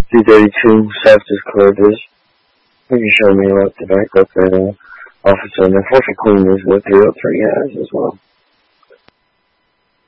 232 South Discord is. You can show me what the backup that officer and the 4 Queen is what 303 has as well.